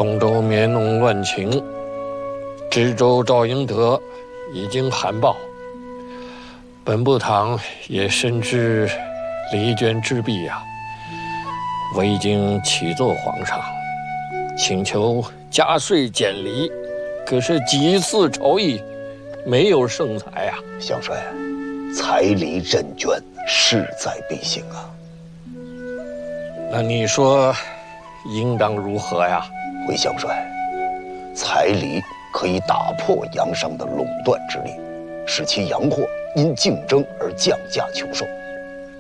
通州灭农乱秦，知州赵英德已经函报，本部堂也深知离间之弊啊，我已经启奏皇上，请求加税减离，可是几次朝议，没有圣裁啊。 相帅，财离赈捐，势在必行啊。 那你说，应当如何呀？ 回相帅，财离可以打破洋商的垄断之力，使其洋货因竞争而降价求售。